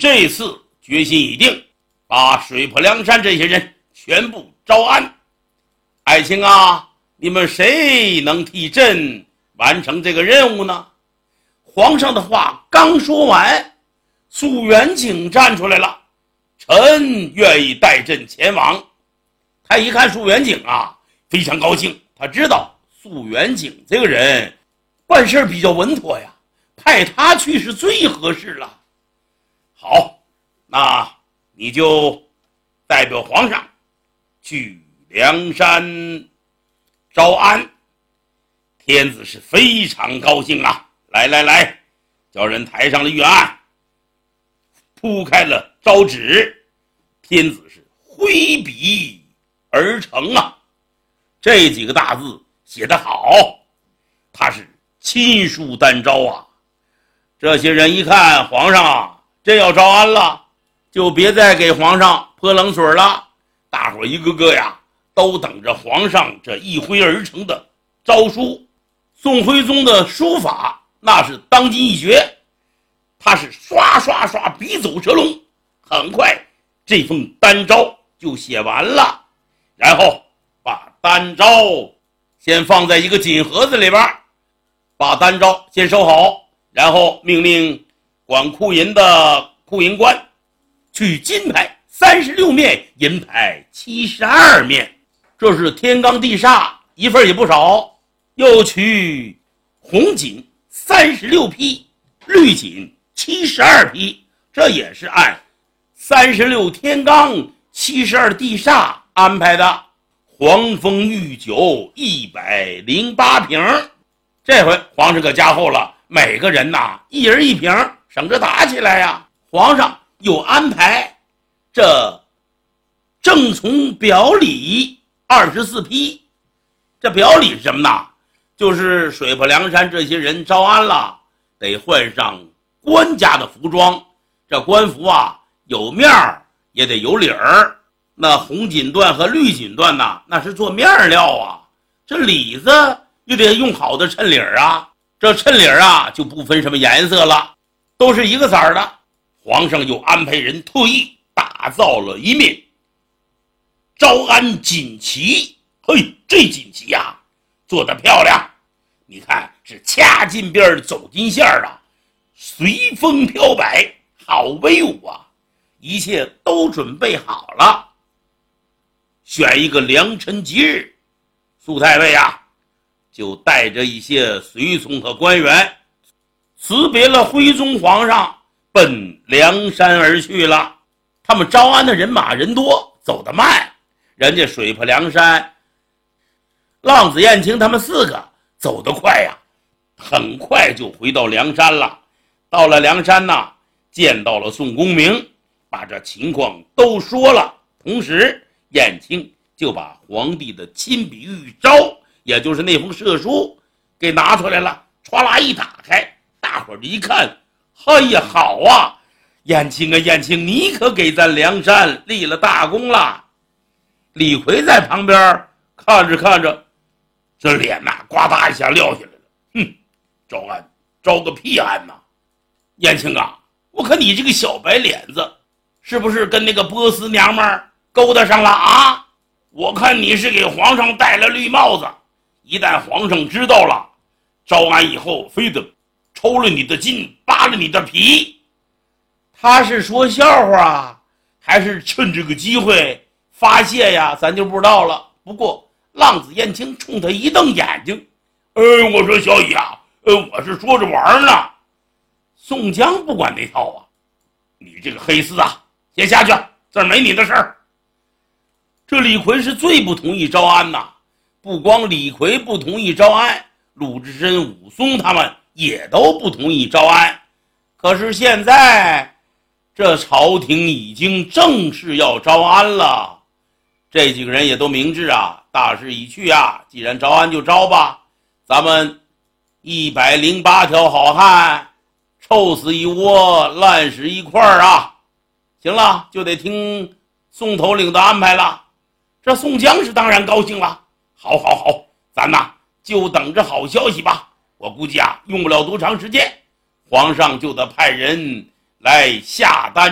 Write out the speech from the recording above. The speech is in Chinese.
这次决心已定，把水泊梁山这些人全部招安。爱卿啊，你们谁能替朕完成这个任务呢？皇上的话刚说完，肃元景站出来了，臣愿意带朕前往。他一看肃元景啊，非常高兴，他知道肃元景这个人办事比较稳妥呀，派他去是最合适了。好，那你就代表皇上去梁山招安。天子是非常高兴啊，来，叫人抬上了御案，铺开了招旨。天子是挥笔而成啊，这几个大字写得好，他是亲书单招啊。这些人一看皇上啊真要招安了，就别再给皇上泼冷水了，大伙一个个呀都等着皇上这一挥而成的诏书。宋徽宗的书法那是当今一绝，他是刷刷刷笔走蛇龙，很快这封单诏就写完了，然后把单诏先放在一个锦盒子里边，把单诏先收好，然后命令管库银的库银官取金牌36面，银牌72面，这是天罡地煞，一份也不少。又取红锦36匹，绿锦72匹，这也是按36天罡72地煞安排的。黄蜂御酒108瓶，这回皇上可加厚了，每个人一人一瓶，省着打起来呀。皇上又安排这正从表里24匹，这表里是什么呢？就是水泊梁山这些人招安了，得换上官家的服装，这官服啊有面也得有领儿。那红锦缎和绿锦缎那是做面料啊，这里子也得用好的衬领啊，这衬领啊就不分什么颜色了，都是一个色儿的。皇上又安排人特意打造了一面招安锦旗，嘿，这锦旗呀做得漂亮，你看是掐进边走进线啊，随风飘摆，好威武啊！一切都准备好了，选一个良辰吉日，苏太尉啊就带着一些随从和官员辞别了徽宗皇上，奔梁山而去了。他们招安的人马人多，走得慢，人家水泊梁山浪子燕青他们4个走得快呀，很快就回到梁山了。到了梁山见到了宋公明，把这情况都说了，同时燕青就把皇帝的亲笔谕诏，也就是那封赦书给拿出来了，歘啦一打开，大伙儿一看，哎呀，好啊，燕青啊，燕青，你可给咱梁山立了大功了。李逵在旁边看着，这脸呱嗒一下撂下来了，哼，招安招个屁安呐！燕青啊，我看你这个小白脸子是不是跟那个波斯娘们勾搭上了啊？我看你是给皇上戴了绿帽子，一旦皇上知道了，招安以后非得抽了你的筋，扒了你的皮。他是说笑话还是趁这个机会发泄呀，咱就不知道了。不过浪子燕青冲他一瞪眼睛，我说小乙啊，我是说着玩呢。宋江不管那套啊，你这个黑厮啊，先下去，这儿没你的事儿。这李逵是最不同意招安呐，不光李逵不同意招安，鲁智深、武松他们也都不同意招安。可是现在这朝廷已经正式要招安了，这几个人也都明智啊，大势已去啊，既然招安就招吧，咱们108条好汉臭死一窝，烂死一块啊！行了，就得听宋头领的安排了。这宋江是当然高兴了，好，咱就等着好消息吧。我估计用不了多长时间，皇上就得派人来下单